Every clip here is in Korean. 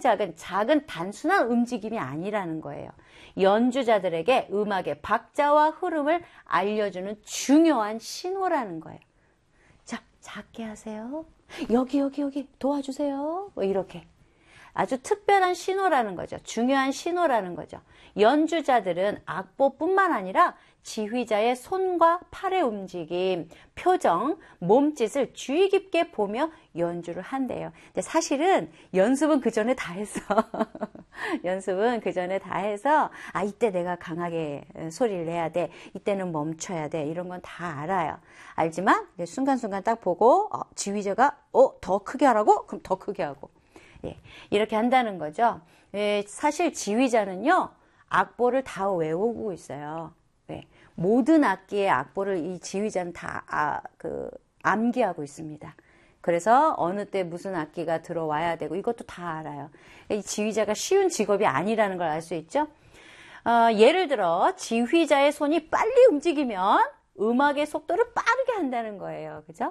동작은 작은 단순한 움직임이 아니라는 거예요. 연주자들에게 음악의 박자와 흐름을 알려주는 중요한 신호라는 거예요. 자, 작게 하세요. 여기 도와주세요. 뭐 이렇게. 아주 특별한 신호라는 거죠. 중요한 신호라는 거죠. 연주자들은 악보뿐만 아니라 지휘자의 손과 팔의 움직임, 표정, 몸짓을 주의 깊게 보며 연주를 한대요. 근데 사실은 연습은 그 전에 다 했어. 연습은 그 전에 다 해서 이때 내가 강하게 소리를 내야 돼. 이때는 멈춰야 돼. 이런 건 다 알아요. 알지만 순간순간 딱 보고 지휘자가 더 크게 하라고? 그럼 더 크게 하고. 예, 이렇게 한다는 거죠. 예, 사실 지휘자는요, 악보를 다 외우고 있어요. 예, 모든 악기의 악보를 이 지휘자는 다 암기하고 있습니다. 그래서 어느 때 무슨 악기가 들어와야 되고 이것도 다 알아요. 이 지휘자가 쉬운 직업이 아니라는 걸 알 수 있죠. 예를 들어 지휘자의 손이 빨리 움직이면 음악의 속도를 빠르게 한다는 거예요. 그죠?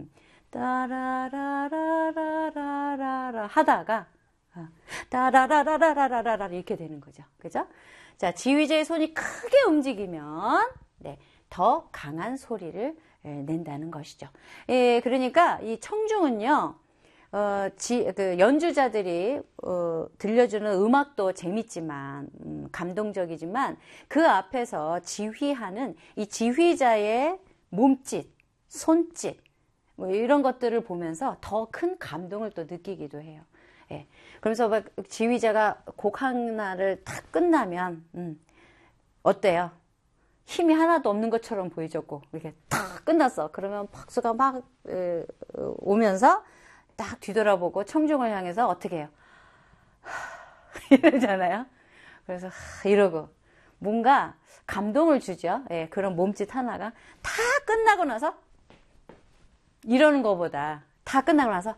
따라라라라라라라 하다가 따라라라라라라라 이렇게 되는 거죠. 그죠? 자, 지휘자의 손이 크게 움직이면 더 강한 소리를 낸다는 것이죠. 예, 그러니까 이 청중은요, 연주자들이 들려주는 음악도 재밌지만 감동적이지만 그 앞에서 지휘하는 이 지휘자의 몸짓, 손짓 뭐 이런 것들을 보면서 더 큰 감동을 또 느끼기도 해요. 예. 그러면서 막 지휘자가 곡 하나를 탁 끝나면 어때요? 힘이 하나도 없는 것처럼 보이죠? 이렇게 탁 끝났어. 그러면 박수가 막 오면서 딱 뒤돌아보고 청중을 향해서 어떻게 해요? 이러잖아요. 그래서 이러고 뭔가 감동을 주죠. 예, 그런 몸짓 하나가 다 끝나고 나서 이러는 것보다 다 끝나고 나서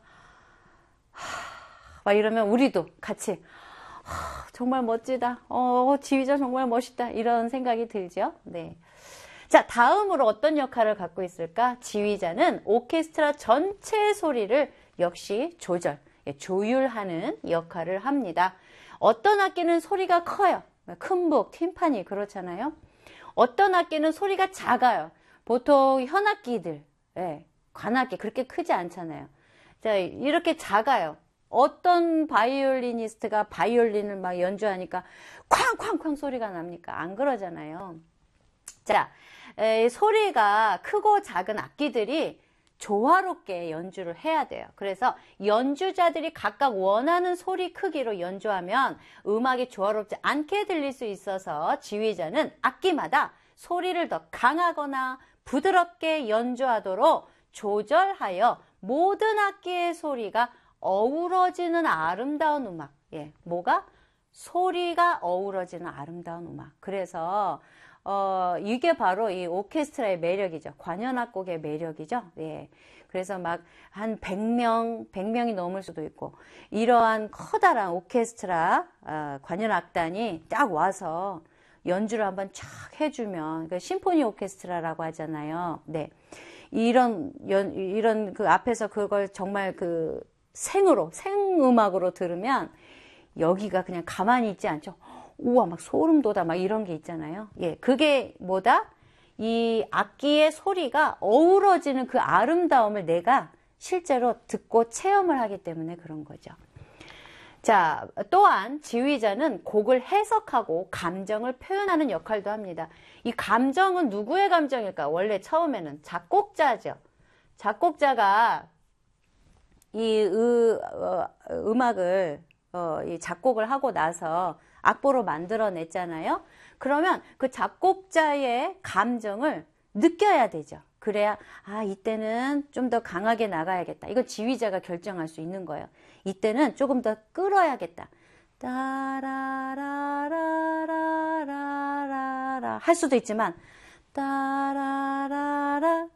막 이러면 우리도 같이 정말 멋지다. 지휘자 정말 멋있다. 이런 생각이 들죠. 네. 자, 다음으로 어떤 역할을 갖고 있을까? 지휘자는 오케스트라 전체의 소리를 역시 조율하는 역할을 합니다. 어떤 악기는 소리가 커요. 큰 북, 팀파니 그렇잖아요. 어떤 악기는 소리가 작아요. 보통 현악기들, 관악기 그렇게 크지 않잖아요. 자, 이렇게 작아요. 어떤 바이올리니스트가 바이올린을 막 연주하니까 쾅쾅쾅 소리가 납니까? 안 그러잖아요. 자, 소리가 크고 작은 악기들이 조화롭게 연주를 해야 돼요. 그래서 연주자들이 각각 원하는 소리 크기로 연주하면 음악이 조화롭지 않게 들릴 수 있어서 지휘자는 악기마다 소리를 더 강하거나 부드럽게 연주하도록 조절하여 모든 악기의 소리가 어우러지는 아름다운 음악. 예, 뭐가? 소리가 어우러지는 아름다운 음악. 그래서 이게 바로 이 오케스트라의 매력이죠. 관현악곡의 매력이죠. 예. 그래서 막 한 100명이 넘을 수도 있고 이러한 커다란 오케스트라 관현악단이 딱 와서 연주를 한번 쫙 해주면 심포니 오케스트라라고 하잖아요. 네. 이런 그 앞에서 그걸 정말 생음악으로 들으면 여기가 그냥 가만히 있지 않죠. 우와, 막 소름 돋아, 막 이런 게 있잖아요. 예, 그게 뭐다? 이 악기의 소리가 어우러지는 그 아름다움을 내가 실제로 듣고 체험을 하기 때문에 그런 거죠. 자, 또한 지휘자는 곡을 해석하고 감정을 표현하는 역할도 합니다. 이 감정은 누구의 감정일까? 원래 처음에는 작곡자죠. 작곡자가 이 음악을 이 작곡을 하고 나서 악보로 만들어냈잖아요. 그러면 그 작곡자의 감정을 느껴야 되죠. 그래야 이때는 좀 더 강하게 나가야겠다. 이거 지휘자가 결정할 수 있는 거예요. 이때는 조금 더 끌어야겠다. 따라라라라라라 할 수도 있지만 따라라라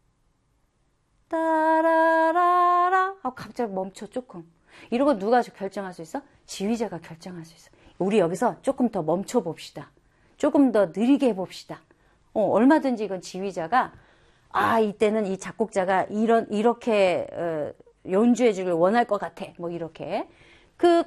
따라라라 하고 갑자기 멈춰 조금. 이런 거 누가 결정할 수 있어? 지휘자가 결정할 수 있어. 우리 여기서 조금 더 멈춰 봅시다. 조금 더 느리게 해봅시다. 얼마든지 이건 지휘자가 이때는 이 작곡자가 이렇게 연주해 주길 원할 것 같아. 뭐 이렇게. 그